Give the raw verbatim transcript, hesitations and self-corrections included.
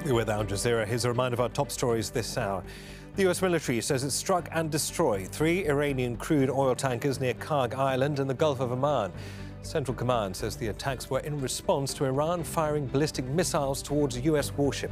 With Al Jazeera, here's a reminder of our top stories this hour. The U S military says it struck and destroyed three Iranian crude oil tankers near Karg Island in the Gulf of Oman. Central Command says the attacks were in response to Iran firing ballistic missiles towards a U S warship.